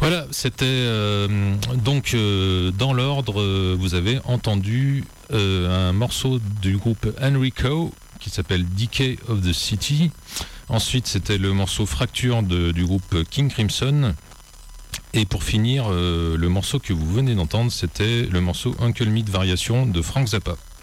Voilà, c'était dans l'ordre, vous avez entendu un morceau du groupe Enrico qui s'appelle Decay of the City. Ensuite, c'était le morceau Fracture du groupe King Crimson. Et pour finir, le morceau que vous venez d'entendre, c'était le morceau Uncle Meat Variation de Frank Zappa.